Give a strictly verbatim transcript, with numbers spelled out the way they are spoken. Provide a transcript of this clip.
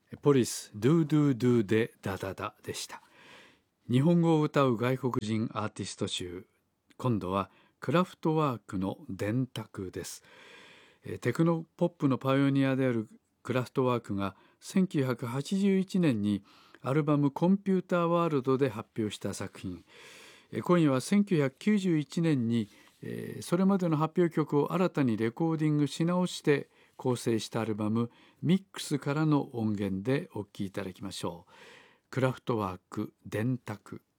ポリスドゥドゥドゥでダダダでした。日本語を歌う外国人アーティスト集、今度はクラフトワークの電卓です。テクノポップのパイオニアであるクラフトワークがせんきゅうひゃくはちじゅういちねんにアルバムコンピューターワールドで発表した作品。今夜はせんきゅうひゃくきゅうじゅういちねんにそれまでの発表曲を新たにレコーディングし直して構成したアルバムミックスからの音源でお聴きいただきましょう。クラフトワーク電卓。